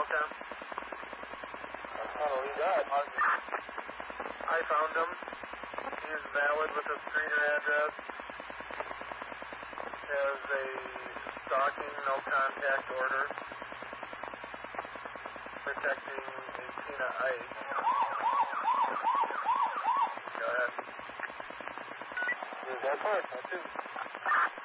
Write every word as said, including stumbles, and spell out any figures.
Okay. That's not all he got. I found him. He is valid with a screener address. Has a stalking, no contact order. Protecting a Tina Ike. Go ahead. Here's that part, that's it.